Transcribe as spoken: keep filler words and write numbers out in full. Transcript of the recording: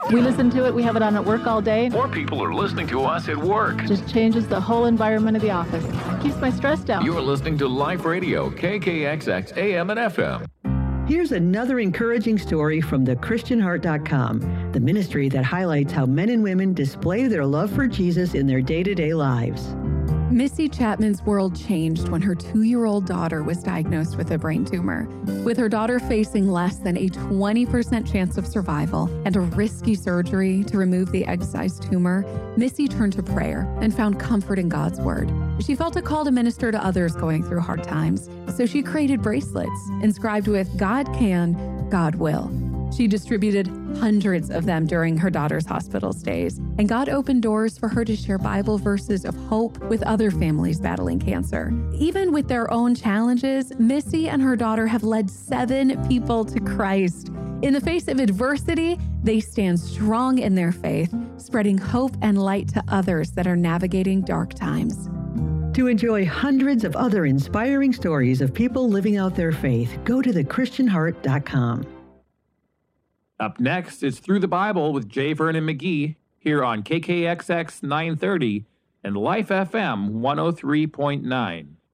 We listen to it. We have it on at work all day. More people are listening to us at work. Just changes the whole environment of the office. Keeps my stress down. You're listening to Life Radio, K K X X A M and F M. Here's another encouraging story from the Christian Heart dot com, the ministry that highlights how men and women display their love for Jesus in their day-to-day lives. Missy Chapman's world changed when her two-year-old daughter was diagnosed with a brain tumor. With her daughter facing less than a twenty percent chance of survival and a risky surgery to remove the egg-sized tumor, Missy turned to prayer and found comfort in God's word. She felt a call to minister to others going through hard times, so she created bracelets inscribed with "God can, God will." She distributed hundreds of them during her daughter's hospital stays, and God opened doors for her to share Bible verses of hope with other families battling cancer. Even with their own challenges, Missy and her daughter have led seven people to Christ. In the face of adversity, they stand strong in their faith, spreading hope and light to others that are navigating dark times. To enjoy hundreds of other inspiring stories of people living out their faith, go to the Christian Heart dot com. Up next, it's Through the Bible with J. Vernon McGee here on K K X X nine thirty and Life F M one oh three point nine.